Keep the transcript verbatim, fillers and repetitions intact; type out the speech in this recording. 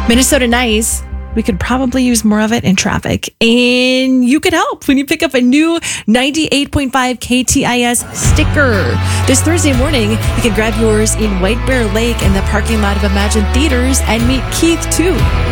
Minnesota Nice. We could probably use more of it in traffic. And you could help when you pick up a new ninety-eight point five K T I S sticker. This Thursday morning, you can grab yours in White Bear Lake in the parking lot of Imagine Theaters and meet Keith, too.